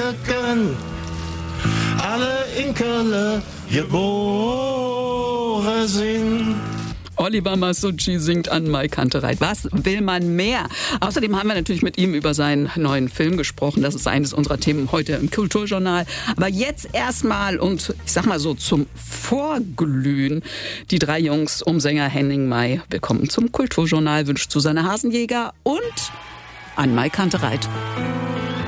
Birken, alle in Köln geboren sind. Oliver Masucci singt an Mai Kantereit. Was will man mehr? Außerdem haben wir natürlich mit ihm über seinen neuen Film gesprochen. Das ist eines unserer Themen heute im Kulturjournal. Aber jetzt erstmal und ich sag mal so zum Vorglühen. Die 3 Jungs um Sänger Henning Mai. Willkommen zum Kulturjournal, wünscht Susanne Hasenjäger und an Mai Kantereit.